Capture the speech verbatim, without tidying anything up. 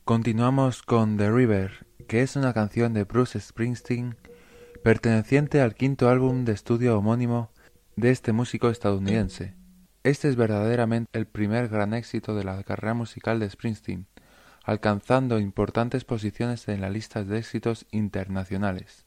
Continuamos con The River, que es una canción de Bruce Springsteen perteneciente al quinto álbum de estudio homónimo de este músico estadounidense. Este es verdaderamente el primer gran éxito de la carrera musical de Springsteen, alcanzando importantes posiciones en las listas de éxitos internacionales.